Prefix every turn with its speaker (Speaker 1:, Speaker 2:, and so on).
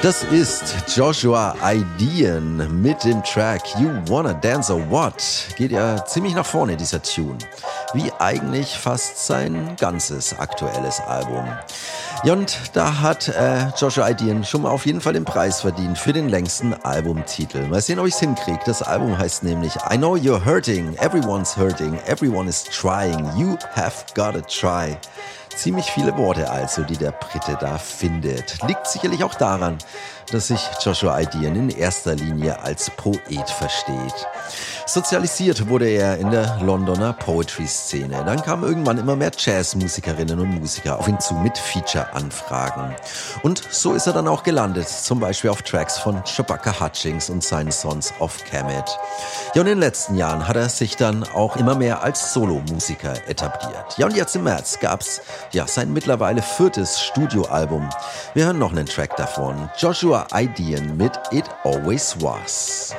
Speaker 1: Das ist Joshua Idean mit dem Track You Wanna Dance or What. Geht ja ziemlich nach vorne, dieser Tune. Wie eigentlich fast sein ganzes aktuelles Album. Ja, und da hat Joshua Idean schon mal auf jeden Fall den Preis verdient für den längsten Albumtitel. Mal sehen, ob ich es hinkriege. Das Album heißt nämlich I Know You're Hurting, Everyone's Hurting, Everyone is Trying, You Have Gotta Try. Ziemlich viele Worte also, die der Brite da findet. Liegt sicherlich auch daran, dass sich Joshua Idean in erster Linie als Poet versteht. Sozialisiert wurde er in der Londoner Poetry-Szene. Dann kamen irgendwann immer mehr Jazzmusikerinnen und Musiker auf ihn zu mit Feature-Anfragen. Und so ist er dann auch gelandet, zum Beispiel auf Tracks von Shabaka Hutchings und seinen Sons of Kemet. Ja, und in den letzten Jahren hat er sich dann auch immer mehr als Solomusiker etabliert. Ja, und jetzt im März gab's sein mittlerweile 4. Studioalbum. Wir hören noch einen Track davon. Joshua Idean mit It Always Was.